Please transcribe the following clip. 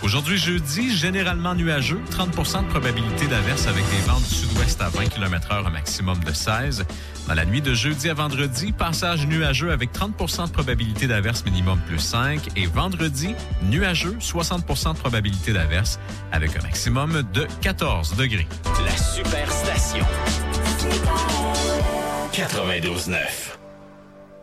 Aujourd'hui, jeudi, généralement nuageux, 30 de probabilité d'averse avec des vents du sud-ouest à 20 km/h, un maximum de 16. Dans la nuit de jeudi à vendredi, passage nuageux avec 30 de probabilité d'averse, minimum plus 5. Et vendredi, nuageux, 60 de probabilité d'averse avec un maximum de 14 degrés. La Superstation. 92.9.